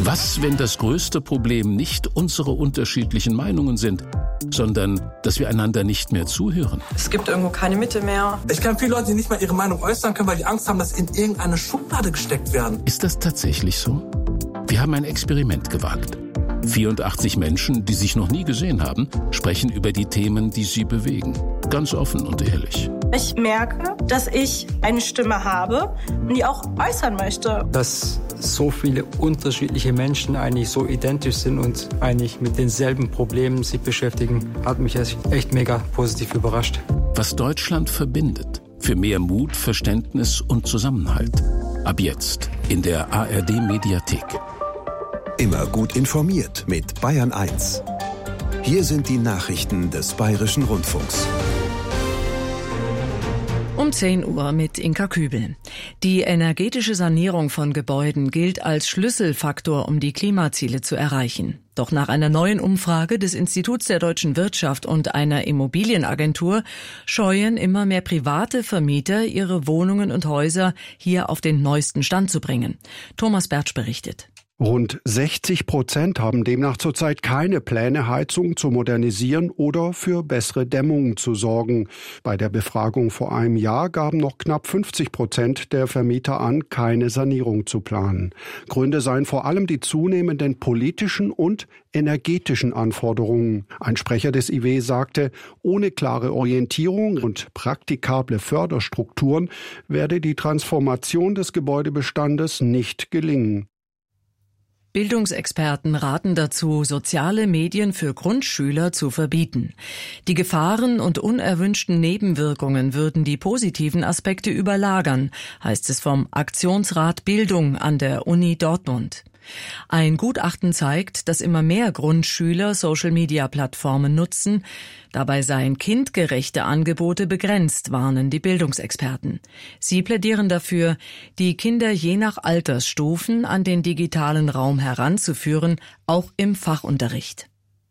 Was, wenn das größte Problem nicht unsere unterschiedlichen Meinungen sind, sondern dass wir einander nicht mehr zuhören? Es gibt irgendwo keine Mitte mehr. Ich kenne viele Leute, die nicht mal ihre Meinung äußern können, weil die Angst haben, dass sie in irgendeine Schublade gesteckt werden. Ist das tatsächlich so? Wir haben ein Experiment gewagt. 84 Menschen, die sich noch nie gesehen haben, sprechen über die Themen, die sie bewegen. Ganz offen und ehrlich. Ich merke, dass ich eine Stimme habe und die auch äußern möchte. Dass so viele unterschiedliche Menschen eigentlich so identisch sind und eigentlich mit denselben Problemen sich beschäftigen, hat mich echt mega positiv überrascht. Was Deutschland verbindet. Für mehr Mut, Verständnis und Zusammenhalt. Ab jetzt in der ARD-Mediathek. Immer gut informiert mit Bayern 1. Hier sind die Nachrichten des Bayerischen Rundfunks. Um 10 Uhr mit Inka Kübel. Die energetische Sanierung von Gebäuden gilt als Schlüsselfaktor, um die Klimaziele zu erreichen. Doch nach einer neuen Umfrage des Instituts der deutschen Wirtschaft und einer Immobilienagentur scheuen immer mehr private Vermieter, ihre Wohnungen und Häuser hier auf den neuesten Stand zu bringen. Thomas Bertsch berichtet. Rund 60% haben demnach zurzeit keine Pläne, Heizung zu modernisieren oder für bessere Dämmung zu sorgen. Bei der Befragung vor einem Jahr gaben noch knapp 50% der Vermieter an, keine Sanierung zu planen. Gründe seien vor allem die zunehmenden politischen und energetischen Anforderungen. Ein Sprecher des IW sagte, ohne klare Orientierung und praktikable Förderstrukturen werde die Transformation des Gebäudebestandes nicht gelingen. Bildungsexperten raten dazu, soziale Medien für Grundschüler zu verbieten. Die Gefahren und unerwünschten Nebenwirkungen würden die positiven Aspekte überlagern, heißt es vom Aktionsrat Bildung an der Uni Dortmund. Ein Gutachten zeigt, dass immer mehr Grundschüler Social-Media-Plattformen nutzen. Dabei seien kindgerechte Angebote begrenzt, warnen die Bildungsexperten. Sie plädieren dafür, die Kinder je nach Altersstufen an den digitalen Raum heranzuführen, auch im Fachunterricht.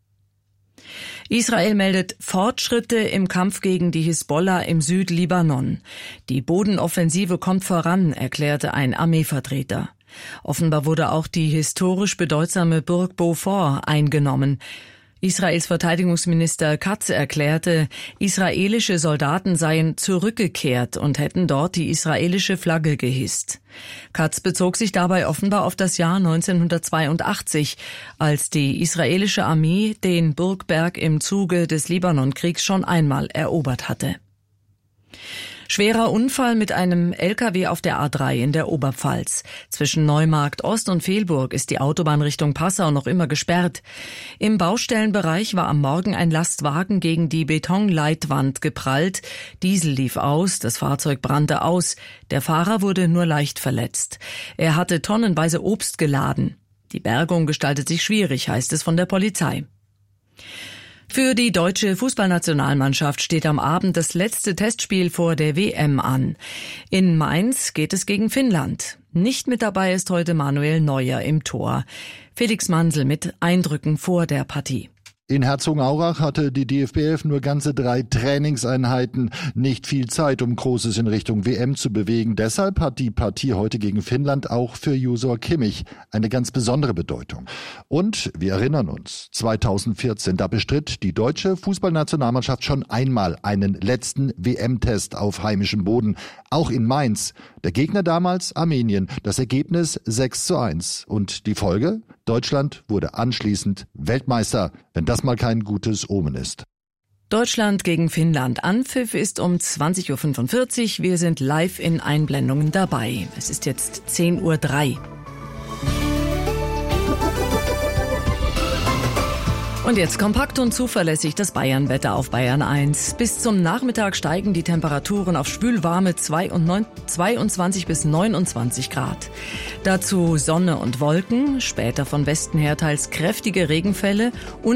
Israel meldet Fortschritte im Kampf gegen die Hisbollah im Südlibanon. Die Bodenoffensive kommt voran, erklärte ein Armeevertreter. Offenbar wurde auch die historisch bedeutsame Burg Beaufort eingenommen. Israels Verteidigungsminister Katz erklärte, israelische Soldaten seien zurückgekehrt und hätten dort die israelische Flagge gehisst. Katz bezog sich dabei offenbar auf das Jahr 1982, als die israelische Armee den Burgberg im Zuge des Libanonkriegs schon einmal erobert hatte. Schwerer Unfall mit einem LKW auf der A3 in der Oberpfalz. Zwischen Neumarkt Ost und Velburg ist die Autobahn Richtung Passau noch immer gesperrt. Im Baustellenbereich war am Morgen ein Lastwagen gegen die Betonleitwand geprallt. Diesel lief aus, das Fahrzeug brannte aus. Der Fahrer wurde nur leicht verletzt. Er hatte tonnenweise Obst geladen. Die Bergung gestaltet sich schwierig, heißt es von der Polizei. Für die deutsche Fußballnationalmannschaft steht am Abend das letzte Testspiel vor der WM an. In Mainz geht es gegen Finnland. Nicht mit dabei ist heute Manuel Neuer im Tor. Felix Mansel mit Eindrücken vor der Partie. In Herzogenaurach hatte die DFB 11 nur ganze 3 Trainingseinheiten, nicht viel Zeit, um Großes in Richtung WM zu bewegen. Deshalb hat die Partie heute gegen Finnland auch für József Kimmich eine ganz besondere Bedeutung. Und wir erinnern uns, 2014, da bestritt die deutsche Fußballnationalmannschaft schon einmal einen letzten WM-Test auf heimischem Boden, auch in Mainz. Der Gegner damals Armenien, das Ergebnis 6:1. Und die Folge? Deutschland wurde anschließend Weltmeister, wenn das mal kein gutes Omen ist. Deutschland gegen Finnland. Anpfiff ist um 20:45 Uhr. Wir sind live in Einblendungen dabei. Es ist jetzt 10:03 Uhr. Und jetzt kompakt und zuverlässig das Bayernwetter auf Bayern 1. Bis zum Nachmittag steigen die Temperaturen auf schwülwarme 22 bis 29 Grad. Dazu Sonne und Wolken, später von Westen her teils kräftige Regenfälle und